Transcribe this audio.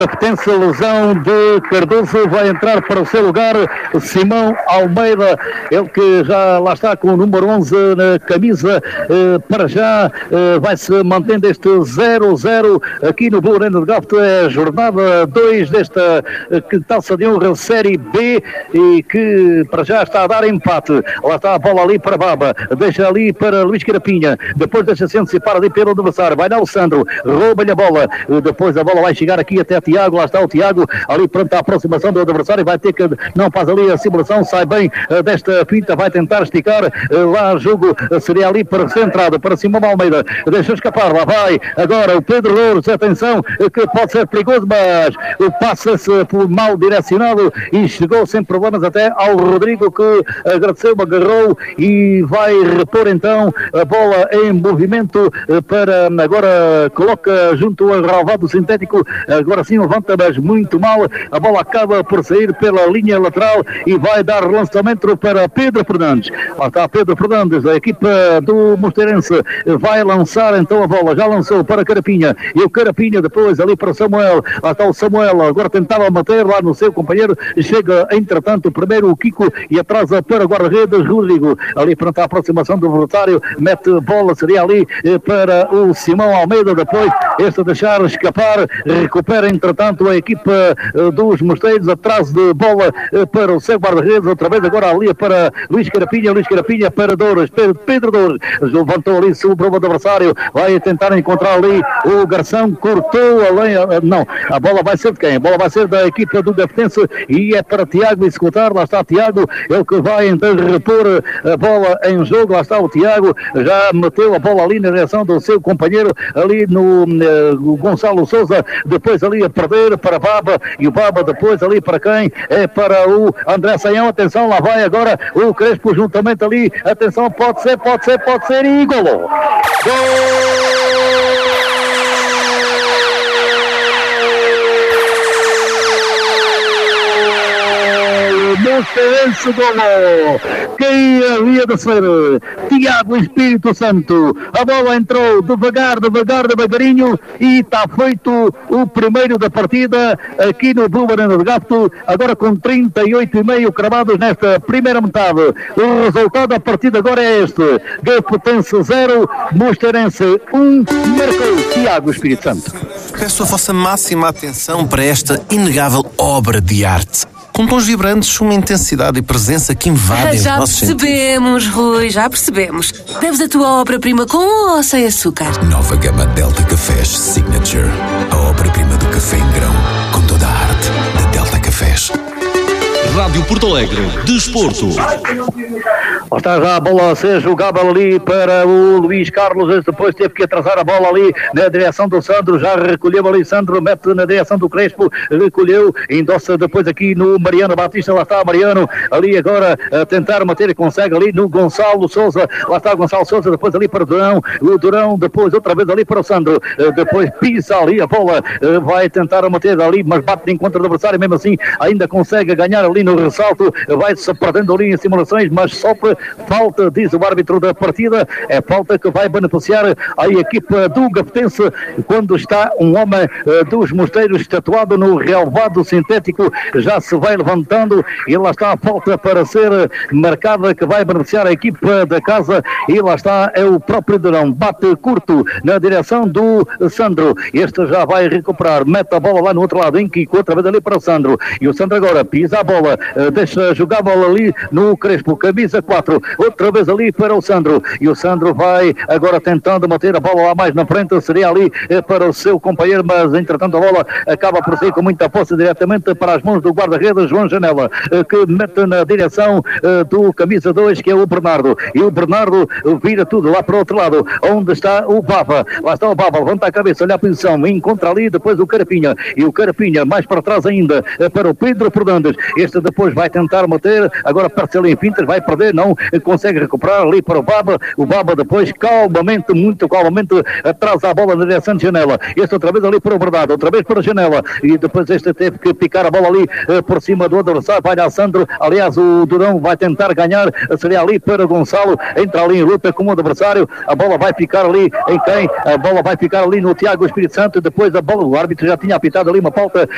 Pertence a lesão de Cardoso, vai entrar para o seu lugar Simão Almeida, ele que já lá está com o número 11 na camisa, para já vai-se mantendo este 0-0 aqui no Blue Arena de Gafto, é a jornada 2 desta Taça de Honra Série B e que para já está a dar empate. Lá está a bola ali para Baba, deixa ali para Luís Carapinha, depois deixa-se antecipar ali pelo adversário, vai lá o Sandro, rouba-lhe a bola, depois a bola vai chegar aqui até Tiago, lá está o Tiago, ali pronto à aproximação do adversário, vai ter que, não faz ali a simulação, sai bem desta pinta, vai tentar esticar, lá jogo seria ali para centrado, para Simão Almeida, deixa escapar, lá vai, agora o Pedro Louros, atenção, que pode ser perigoso, mas passa-se por mal direcionado e chegou sem problemas até ao Rodrigo, que agradeceu, agarrou e vai repor então a bola em movimento para, agora coloca junto ao relvado sintético, agora sim levanta, mas muito mal, a bola acaba por sair pela linha lateral e vai dar lançamento para Pedro Fernandes. Lá está Pedro Fernandes, a equipa do Mosteirense vai lançar então a bola, já lançou para Carapinha, e o Carapinha depois ali para Samuel, lá está o Samuel, agora tentava manter lá no seu companheiro, chega entretanto primeiro o Kiko e atrasa para guarda-redes Rodrigo, ali pronto à aproximação do voluntário, mete bola, seria ali para o Simão Almeida, depois este deixar escapar, recupera entretanto a equipa dos Mosteiros, atrás de bola para o seu guarda-redes, outra vez agora ali para Luís Carapinha para Douros, Pedro Douros, levantou ali sobre o adversário, vai tentar encontrar ali o Garção, cortou além, não, a bola vai ser de quem? A bola vai ser da equipa do Gaftense e é para Tiago executar, lá está Tiago, ele que vai então repor a bola em jogo, lá está o Tiago, já meteu a bola ali na direção do seu companheiro, ali no Gonçalo Souza, depois ali a perder para Baba, e o Baba depois ali para quem? É para o André Saião, atenção, lá vai agora o Crespo juntamente ali, atenção, pode ser e golou! Gol! Mosteirense golou, quem havia de ser? Tiago Espírito Santo, a bola entrou devagarinho e está feito o primeiro da partida aqui no Blue Arena de Gafto, agora com 38,5 cravados nesta primeira metade. O resultado da partida agora é este: Gaftense 0, Mosteirense 1, marcou Tiago Espírito Santo. Peço a vossa máxima atenção para esta inegável obra de arte. Com tons vibrantes, uma intensidade e presença que invadem os nossos sentidos. Já percebemos, Rui, já percebemos. Bebes a tua obra-prima com ou sem açúcar? Nova gama Delta Cafés Signature. A obra-prima do café em grão, com toda a arte da Delta Cafés. Rádio Porto Alegre, Desporto. Está já a bola a ser jogada ali para o Luís Carlos, depois teve que atrasar a bola ali na direção do Sandro, já recolheu ali Sandro, mete na direção do Crespo, recolheu, endossa depois aqui no Mariano Batista, lá está Mariano, ali agora a tentar manter e consegue ali no Gonçalo Souza, lá está Gonçalo Souza, depois ali para o Durão, depois outra vez ali para o Sandro, depois pisa ali a bola, vai tentar manter ali, mas bate de encontro do adversário, mesmo assim ainda consegue ganhar ali no ressalto, vai-se perdendo ali em simulações, mas sofre falta, diz o árbitro da partida, é falta que vai beneficiar a equipa do Gaftense, quando está um homem dos Mosteiros tatuado no relvado sintético, já se vai levantando e lá está a falta para ser marcada, que vai beneficiar a equipa da casa, e lá está, é o próprio Durão, bate curto na direção do Sandro, este já vai recuperar, mete a bola lá no outro lado, em Kiko, outra vez ali para o Sandro, e o Sandro agora pisa a bola, deixa jogar a bola ali no Crespo, camisa 4, outra vez ali para o Sandro, e o Sandro vai agora tentando manter a bola lá mais na frente, seria ali para o seu companheiro, mas entretanto a bola acaba por sair com muita força diretamente para as mãos do guarda-redes João Janela, que mete na direção do camisa 2, que é o Bernardo, e o Bernardo vira tudo lá para o outro lado, onde está o Baba, lá está o Baba, levanta a cabeça, olha a posição, encontra ali depois o Carapinha, e o Carapinha mais para trás ainda para o Pedro Fernandes, este depois vai tentar manter, agora parcela em fintas, vai perder, não consegue recuperar ali para o Baba depois calmamente, muito calmamente, atrás a bola na direção de Janela, este outra vez ali para o Bernardo, outra vez para a Janela, e depois este teve que picar a bola ali por cima do adversário, vai a Sandro, aliás o Durão vai tentar ganhar, seria ali para Gonçalo, entra ali em luta com o adversário, a bola vai ficar ali em quem? A bola vai ficar ali no Tiago Espírito Santo, depois a bola, o árbitro já tinha apitado ali uma falta